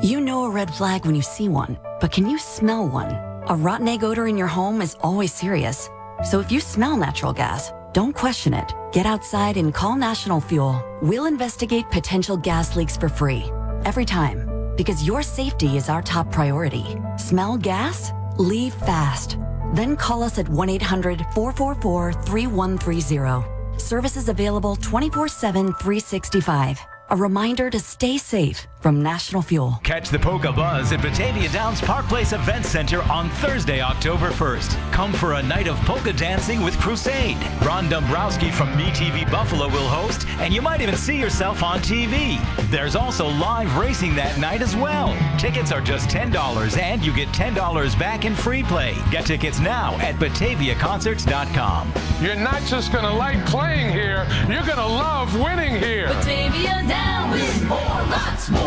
You know a red flag when you see one, but can you smell one? A rotten egg odor in your home is always serious. So if you smell natural gas, don't question it. Get outside and call National Fuel. We'll investigate potential gas leaks for free. Every time. Because your safety is our top priority. Smell gas? Leave fast. Then call us at 1-800-444-3130. Services available 24/7, 365. A reminder to stay safe from National Fuel. Catch the Polka Buzz at Batavia Downs Park Place Event Center on Thursday, October 1st. Come for a night of polka dancing with Crusade. Ron Dombrowski from MeTV Buffalo will host, and you might even see yourself on TV. There's also live racing that night as well. Tickets are just $10, and you get $10 back in free play. Get tickets now at BataviaConcerts.com. You're not just going to like playing here, you're going to love winning here. Batavia Down with more, lots more.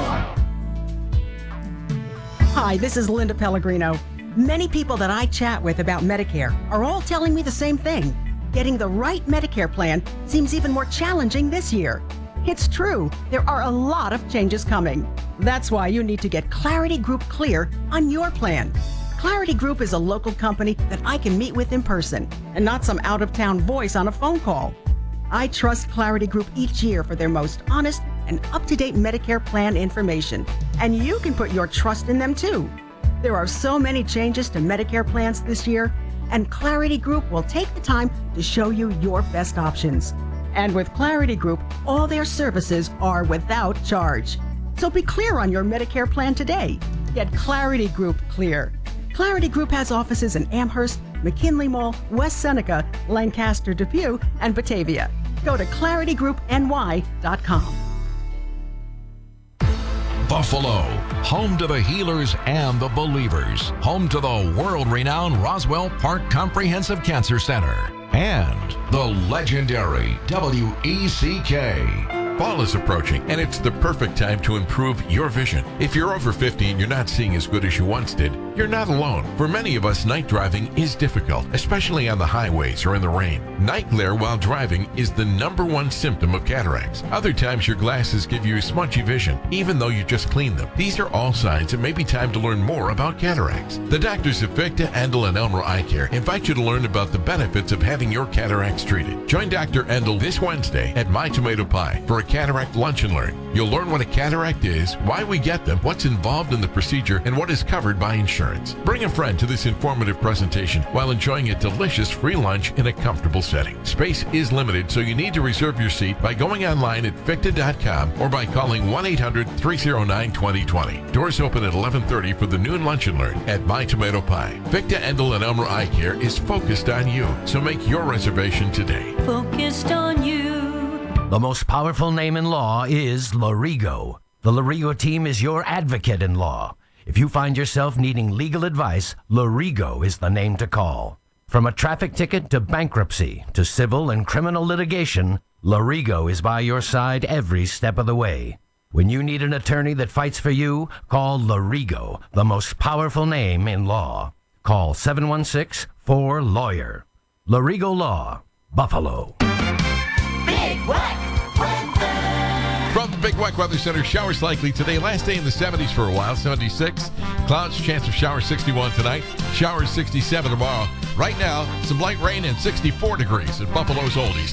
Hi, this is Linda Pellegrino. Many people that I chat with about Medicare are all telling me the same thing. Getting the right Medicare plan seems even more challenging this year. It's true, there are a lot of changes coming. That's why you need to get Clarity Group clear on your plan. Clarity Group is a local company that I can meet with in person and not some out-of-town voice on a phone call. I trust Clarity Group each year for their most honest and up-to-date Medicare plan information, and you can put your trust in them too. There are so many changes to Medicare plans this year, and Clarity Group will take the time to show you your best options. And with Clarity Group, all their services are without charge. So be clear on your Medicare plan today. Get Clarity Group clear. Clarity Group has offices in Amherst, McKinley Mall, West Seneca, Lancaster, Depew, and Batavia. Go to claritygroupny.com. Buffalo, home to the healers and the believers, home to the world-renowned Roswell Park Comprehensive Cancer Center, and the legendary WECK. Fall is approaching, and it's the perfect time to improve your vision. If you're over 50 and you're not seeing as good as you once did, you're not alone. For many of us, night driving is difficult, especially on the highways or in the rain. Night glare while driving is the #1 symptom of cataracts. Other times, your glasses give you smudgy vision, even though you just cleaned them. These are all signs it may be time to learn more about cataracts. The doctors of Victa, Endel, and Elmer Eye Care invite you to learn about the benefits of having your cataracts treated. Join Dr. Endel this Wednesday at My Tomato Pie for a cataract lunch and learn. You'll learn what a cataract is, why we get them, what's involved in the procedure, and what is covered by insurance. Bring a friend to this informative presentation while enjoying a delicious free lunch in a comfortable setting. Space is limited, so you need to reserve your seat by going online at victa.com or by calling 1-800-309-2020. Doors open at 11:30 for the noon lunch and learn at My Tomato Pie. Victa, Endel, and Elmer Eye Care is focused on you, so make your reservation today. Focused on you. The most powerful name in law is Lorigo. The Lorigo team is your advocate in law. If you find yourself needing legal advice, Lorigo is the name to call. From a traffic ticket to bankruptcy to civil and criminal litigation, Lorigo is by your side every step of the way. When you need an attorney that fights for you, call Lorigo, the most powerful name in law. Call 716-4LAWYER. Lorigo Law, Buffalo. Big Whack weather. From the Big Whack Weather Center, showers likely today. Last day in the 70s for a while, 76. Clouds, chance of showers 61 tonight. Showers 67 tomorrow. Right now, some light rain and 64 degrees at Buffalo's Oldies.